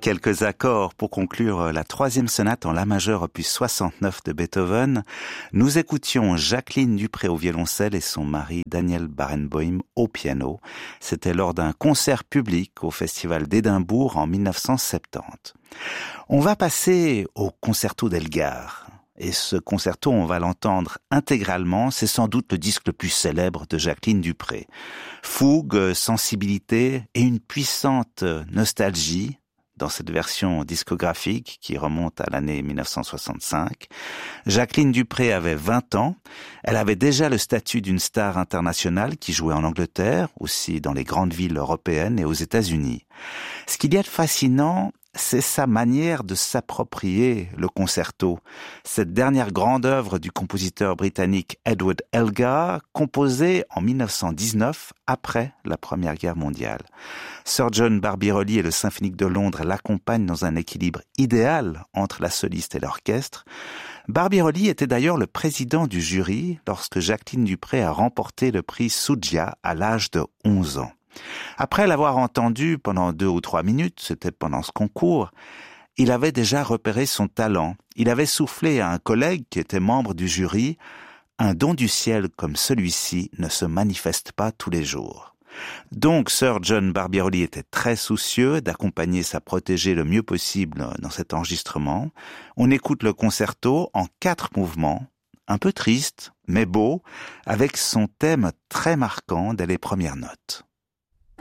Quelques accords pour conclure la troisième sonate en la majeur opus 69 de Beethoven. Nous écoutions Jacqueline Dupré au violoncelle et son mari Daniel Barenboim au piano. C'était lors d'un concert public au Festival d'Édimbourg en 1970. On va passer au concerto d'Elgar. Et ce concerto, on va l'entendre intégralement, c'est sans doute le disque le plus célèbre de Jacqueline Dupré. Fougue, sensibilité et une puissante nostalgie dans cette version discographique qui remonte à l'année 1965. Jacqueline Dupré avait 20 ans. Elle avait déjà le statut d'une star internationale qui jouait en Angleterre, aussi dans les grandes villes européennes et aux États-Unis. Ce qu'il y a de fascinant, c'est sa manière de s'approprier le concerto. Cette dernière grande œuvre du compositeur britannique Edward Elgar, composée en 1919, après la Première Guerre mondiale. Sir John Barbirolli et le Symphonique de Londres l'accompagnent dans un équilibre idéal entre la soliste et l'orchestre. Barbirolli était d'ailleurs le président du jury lorsque Jacqueline Dupré a remporté le prix Suggia à l'âge de 11 ans. Après l'avoir entendu pendant 2 ou 3 minutes, c'était pendant ce concours, il avait déjà repéré son talent. Il avait soufflé à un collègue qui était membre du jury « Un don du ciel comme celui-ci ne se manifeste pas tous les jours ». Donc Sir John Barbirolli était très soucieux d'accompagner sa protégée le mieux possible dans cet enregistrement. On écoute le concerto en 4 mouvements, un peu triste, mais beau, avec son thème très marquant dès les premières notes.